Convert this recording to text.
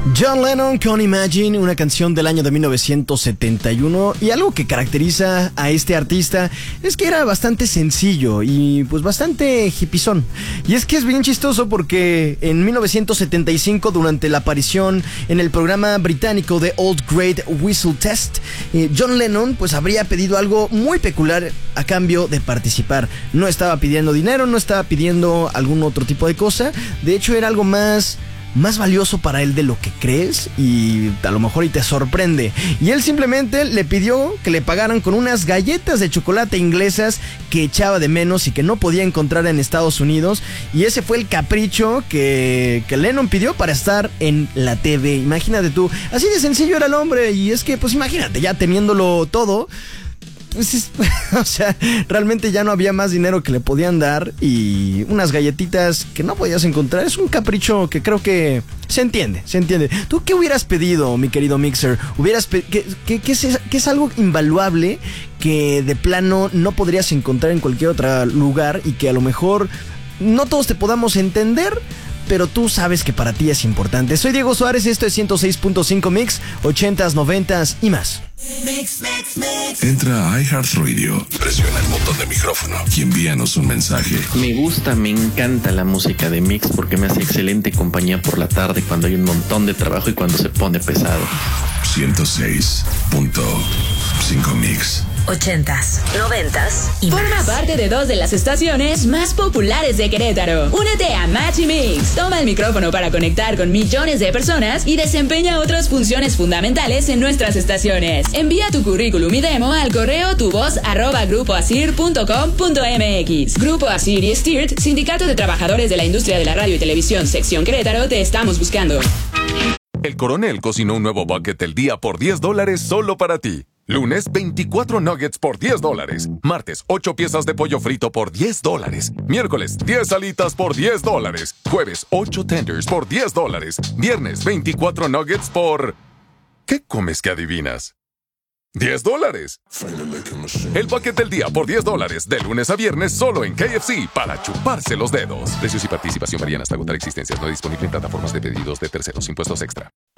John Lennon con Imagine, una canción del año de 1971, y algo que caracteriza a este artista es que era bastante sencillo y pues bastante hipizón. Y es que es bien chistoso porque en 1975, durante la aparición en el programa británico de Old Great Whistle Test, John Lennon pues habría pedido algo muy peculiar a cambio de participar. No estaba pidiendo dinero, no estaba pidiendo algún otro tipo de cosa. De hecho era algo más valioso para él de lo que crees, y a lo mejor y te sorprende. Y él simplemente le pidió que le pagaran con unas galletas de chocolate inglesas que echaba de menos y que no podía encontrar en Estados Unidos. Y ese fue el capricho que Lennon pidió para estar en la TV. Imagínate tú, así de sencillo era el hombre. Y es que pues imagínate, ya teniéndolo todo, pues o sea, realmente ya no había más dinero que le podían dar, y unas galletitas que no podías encontrar es un capricho que creo que se entiende. ¿Tú qué hubieras pedido, mi querido Mixer? ¿Qué es algo invaluable que de plano no podrías encontrar en cualquier otro lugar y que a lo mejor no todos te podamos entender, pero tú sabes que para ti es importante? Soy Diego Suárez, esto es 106.5 Mix, 80s, 90s y más. Mix. Entra a iHeartRadio, presiona el botón de micrófono y envíanos un mensaje. Me encanta la música de Mix porque me hace excelente compañía por la tarde cuando hay un montón de trabajo y cuando se pone pesado. 106.5 Mix. 80s, 90s y más. Forma parte de dos de las estaciones más populares de Querétaro. Únete a Match y Mix. Toma el micrófono para conectar con millones de personas y desempeña otras funciones fundamentales en nuestras estaciones. Envía tu currículum y demo al correo tuvoz@grupoasir.com.mx. Grupo Asir y Stirt, Sindicato de Trabajadores de la Industria de la Radio y Televisión, Sección Querétaro, te estamos buscando. El Coronel cocinó un nuevo bucket del día por $10 solo para ti. Lunes, 24 nuggets por $10. Martes, 8 piezas de pollo frito por $10. Miércoles, 10 alitas por $10. Jueves, 8 tenders por $10. Viernes, 24 nuggets por... ¿Qué comes que adivinas? $10. El bucket del día por $10, de lunes a viernes solo en KFC, para chuparse los dedos. Precios y participación varían hasta agotar existencias. No disponible en plataformas de pedidos de terceros. Impuestos extra.